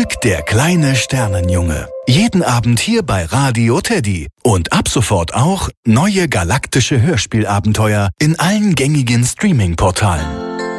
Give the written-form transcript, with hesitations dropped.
Ulk der kleine Sternenjunge. Jeden Abend hier bei Radio Teddy. Und ab sofort auch neue galaktische Hörspielabenteuer in allen gängigen Streaming-Portalen.